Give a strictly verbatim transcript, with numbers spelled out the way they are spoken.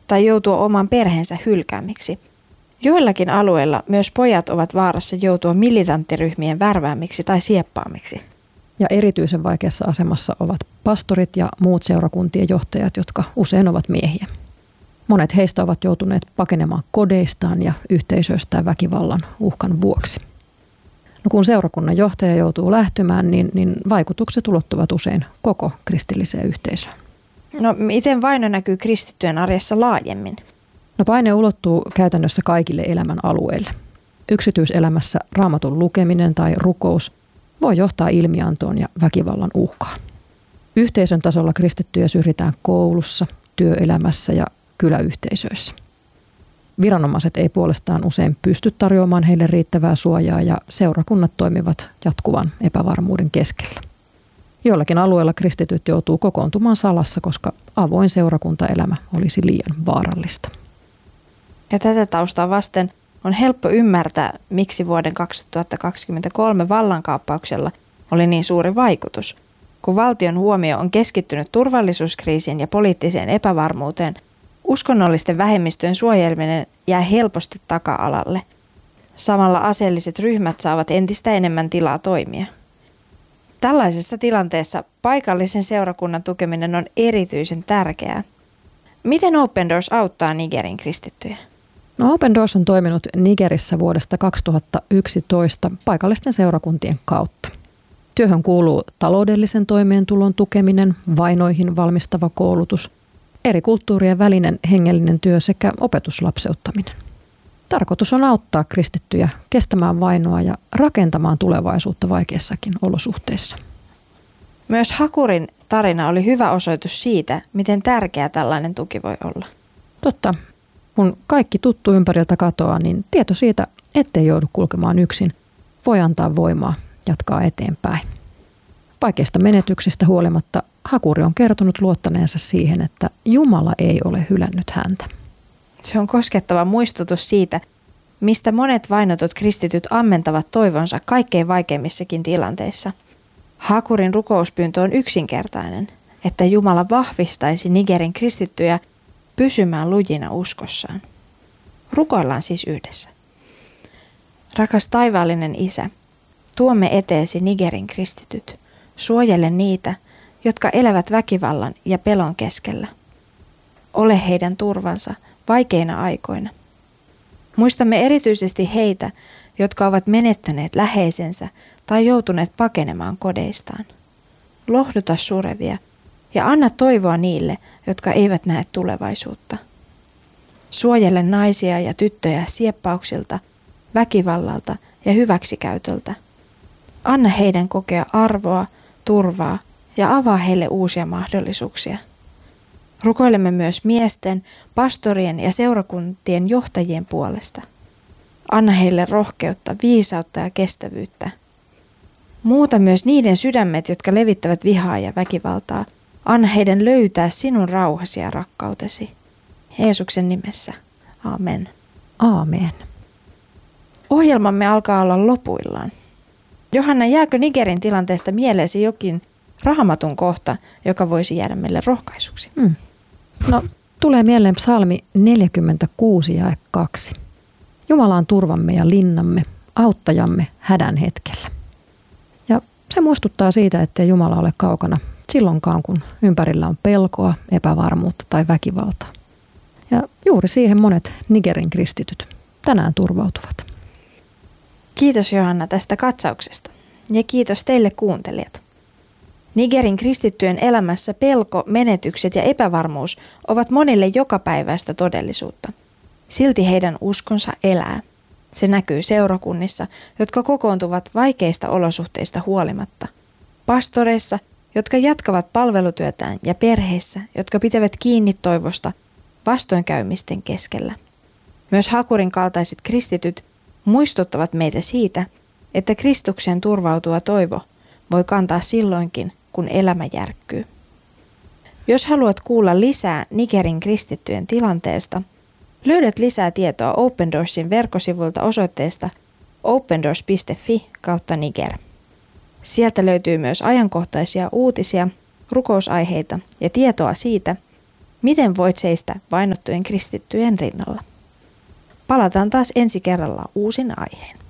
tai joutua oman perheensä hylkäämiksi. Joillakin alueilla myös pojat ovat vaarassa joutua militanttiryhmien värväämiksi tai sieppaamiksi. Ja erityisen vaikeassa asemassa ovat pastorit ja muut seurakuntien johtajat, jotka usein ovat miehiä. Monet heistä ovat joutuneet pakenemaan kodeistaan ja yhteisöistään väkivallan uhkan vuoksi. No kun seurakunnan johtaja joutuu lähtemään, niin, niin vaikutukset ulottuvat usein koko kristilliseen yhteisöön. No miten vaino näkyy kristittyjen arjessa laajemmin? No paine ulottuu käytännössä kaikille elämän alueille. Yksityiselämässä raamatun lukeminen tai rukous voi johtaa ilmiantoon ja väkivallan uhkaan. Yhteisön tasolla kristittyjä syrjitään koulussa, työelämässä ja kyläyhteisöissä. Viranomaiset ei puolestaan usein pysty tarjoamaan heille riittävää suojaa ja seurakunnat toimivat jatkuvan epävarmuuden keskellä. Joillakin alueilla kristityt joutuu kokoontumaan salassa, koska avoin seurakuntaelämä olisi liian vaarallista. Ja tätä taustaa vasten on helppo ymmärtää, miksi vuoden kaksituhattakaksikymmentäkolme vallankaappauksella oli niin suuri vaikutus. Kun valtion huomio on keskittynyt turvallisuuskriisiin ja poliittiseen epävarmuuteen, uskonnollisten vähemmistöjen suojeleminen jää helposti taka-alalle. Samalla aseelliset ryhmät saavat entistä enemmän tilaa toimia. Tällaisessa tilanteessa paikallisen seurakunnan tukeminen on erityisen tärkeää. Miten Open Doors auttaa Nigerin kristittyjä? No Open Doors on toiminut Nigerissä vuodesta kaksituhattayksitoista paikallisten seurakuntien kautta. Työhön kuuluu taloudellisen toimeentulon tukeminen, vainoihin valmistava koulutus, eri kulttuurien välinen hengellinen työ sekä opetuslapseuttaminen. Tarkoitus on auttaa kristittyjä kestämään vainoa ja rakentamaan tulevaisuutta vaikeissakin olosuhteissa. Myös Hakurin tarina oli hyvä osoitus siitä, miten tärkeä tällainen tuki voi olla. Totta. Kun kaikki tuttu ympäriltä katoaa, niin tieto siitä, ettei joudu kulkemaan yksin, voi antaa voimaa jatkaa eteenpäin. Vaikeista menetyksistä huolimatta Hakuri on kertonut luottaneensa siihen, että Jumala ei ole hylännyt häntä. Se on koskettava muistutus siitä, mistä monet vainotut kristityt ammentavat toivonsa kaikkein vaikeimmissakin tilanteissa. Hakurin rukouspyyntö on yksinkertainen, että Jumala vahvistaisi Nigerin kristittyjä pysymään lujina uskossaan. Rukoillaan siis yhdessä. Rakas taivaallinen Isä, tuomme eteesi Nigerin kristityt. Suojele niitä, jotka elävät väkivallan ja pelon keskellä. Ole heidän turvansa vaikeina aikoina. Muistamme erityisesti heitä, jotka ovat menettäneet läheisensä tai joutuneet pakenemaan kodeistaan. Lohduta surevia ja anna toivoa niille, jotka eivät näe tulevaisuutta. Suojele naisia ja tyttöjä sieppauksilta, väkivallalta ja hyväksikäytöltä. Anna heidän kokea arvoa, turvaa ja avaa heille uusia mahdollisuuksia. Rukoilemme myös miesten, pastorien ja seurakuntien johtajien puolesta. Anna heille rohkeutta, viisautta ja kestävyyttä. Muuta myös niiden sydämet, jotka levittävät vihaa ja väkivaltaa. Anna heidän löytää sinun rauhasi ja rakkautesi. Jeesuksen nimessä. Amen. Aamen. Ohjelmamme alkaa olla lopuillaan. Johanna, jääkö Nigerin tilanteesta mieleesi jokin Raamatun kohta, joka voisi jäädä meille rohkaisuksi? Hmm. No, tulee mieleen psalmi neljäkymmentäkuusi jae kaksi. Jumala on turvamme ja linnamme, auttajamme hädän hetkellä. Ja se muistuttaa siitä, ettei Jumala ole kaukana silloinkaan, kun ympärillä on pelkoa, epävarmuutta tai väkivaltaa. Ja juuri siihen monet Nigerin kristityt tänään turvautuvat. Kiitos Johanna tästä katsauksesta ja kiitos teille kuuntelijat. Nigerin kristittyjen elämässä pelko, menetykset ja epävarmuus ovat monille jokapäiväistä todellisuutta. Silti heidän uskonsa elää. Se näkyy seurakunnissa, jotka kokoontuvat vaikeista olosuhteista huolimatta. Pastoreissa, jotka jatkavat palvelutyötään ja perheissä, jotka pitävät kiinni toivosta vastoinkäymisten keskellä. Myös Hakurin kaltaiset kristityt muistuttavat meitä siitä, että Kristukseen turvautuva toivo voi kantaa silloinkin, kun elämä järkkyy. Jos haluat kuulla lisää Nigerin kristittyjen tilanteesta, löydät lisää tietoa Open Doorsin verkkosivuilta osoitteesta opendoors piste fi kautta Niger. Sieltä löytyy myös ajankohtaisia uutisia, rukousaiheita ja tietoa siitä, Miten voit seistä vainottujen kristittyjen rinnalla? Palataan taas ensi kerralla uusin aiheen.